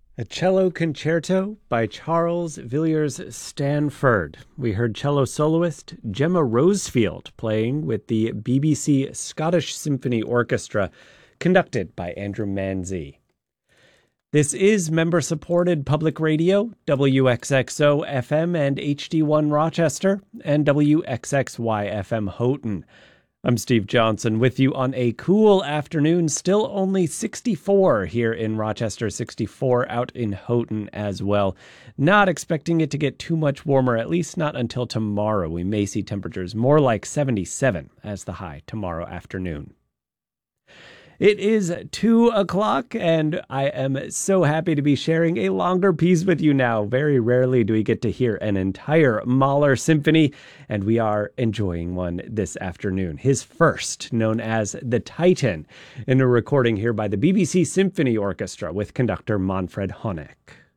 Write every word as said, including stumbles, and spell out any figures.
A cello concerto by Charles Villiers Stanford. We heard cello soloist Gemma Rosefield playing with the B B C Scottish Symphony Orchestra, conducted by Andrew Manzi. This is member-supported public radio, W X X O F M and H D one Rochester, and W X X Y F M Houghton. I'm Steve Johnson with you on a cool afternoon, still only sixty-four here in Rochester, sixty-four out in Houghton as well. Not expecting it to get too much warmer, at least not until tomorrow. We may see temperatures more like seventy-seven as the high tomorrow afternoon. It is two o'clock, and I am so happy to be sharing a longer piece with you now. Very rarely do we get to hear an entire Mahler symphony, and we are enjoying one this afternoon. His first, known as The Titan, in a recording here by the B B C Symphony Orchestra with conductor Manfred Honeck.